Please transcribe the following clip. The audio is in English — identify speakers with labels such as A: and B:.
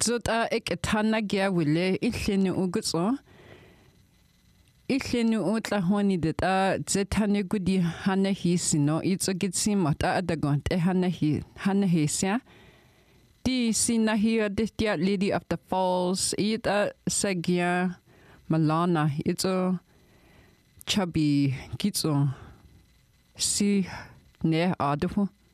A: Zota ek tana gya wile ihleni ugutso. Ihleni utla honi deta zetane gudi hana hisino itso gitsi mata adagon te hana hisya. Di sinahia destia Lady of the Falls ita sagya malana itso chubby gitso si ne aduhu.